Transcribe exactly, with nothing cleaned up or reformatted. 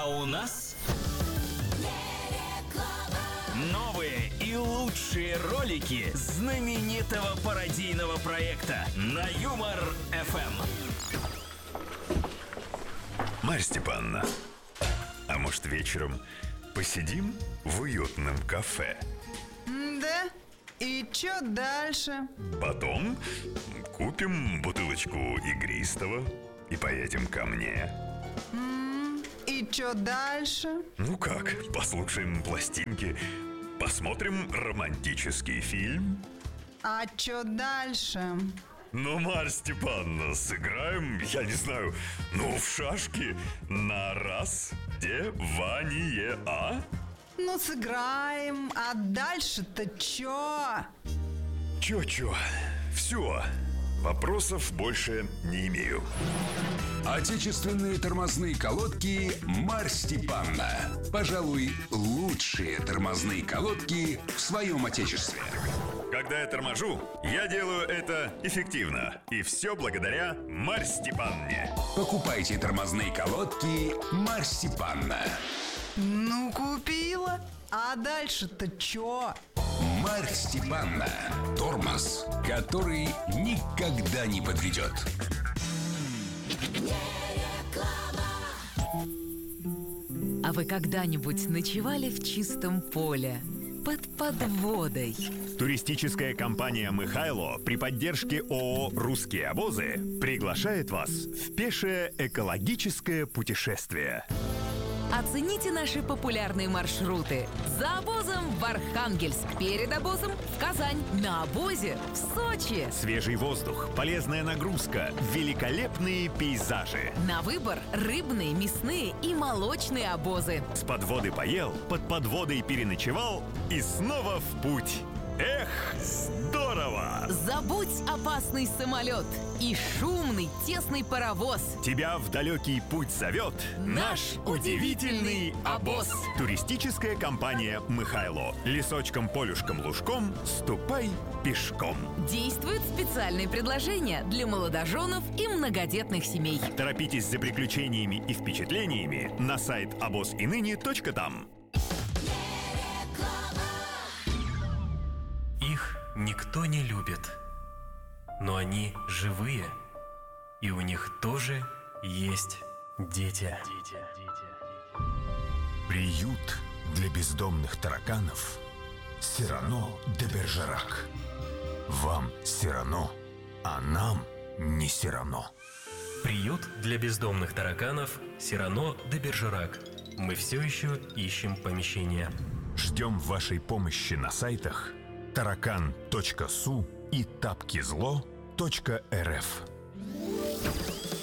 А у нас новые и лучшие ролики знаменитого пародийного проекта на Юмор эф эм. Марья Степановна, а может вечером посидим в уютном кафе? Да? И чё дальше? Потом купим бутылочку игристого и поедем ко мне. И чё дальше? Ну как, послушаем пластинки, посмотрим романтический фильм. А чё дальше? Ну, Марья Степановна, сыграем, я не знаю, ну, в шашки на раз-де-ва-не, а? Ну, сыграем, а дальше-то чё? Чё-чё, все, вопросов больше не имею. Отечественные тормозные колодки Марья Степановна. Пожалуй, лучшие тормозные колодки в своем отечестве. Когда я торможу, я делаю это эффективно. И все благодаря Марье Степановне. Покупайте тормозные колодки Марья Степановна. Ну, купила. А дальше-то чё? Марья Степановна. Тормоз, который никогда не подведет. А вы когда-нибудь ночевали в чистом поле, под подводой? Туристическая компания «Михайло» при поддержке ООО «Русские обозы» приглашает вас в пешее экологическое путешествие. Оцените наши популярные маршруты. За обозом в Архангельск, перед обозом в Казань, на обозе в Сочи. Свежий воздух, полезная нагрузка, великолепные пейзажи. На выбор рыбные, мясные и молочные обозы. С подводы поел, под подводой переночевал и снова в путь. Эх, здорово! Забудь опасный самолет и шумный тесный паровоз. Тебя в далекий путь зовет наш удивительный обоз. Туристическая компания «Михайло». Лесочком-полюшком-лужком ступай пешком. Действует специальное предложение для молодоженов и многодетных семей. Торопитесь за приключениями и впечатлениями на сайт обозиныне точка там. Их никто не любит, но они живые, и у них тоже есть дети. Приют для бездомных тараканов Сирано де Бержерак. Вам Сирано, а нам не Сирано. Приют для бездомных тараканов Сирано де Бержерак. Мы все еще ищем помещение. Ждем вашей помощи на сайтах таракан точка су и тапкизло точка эр эф.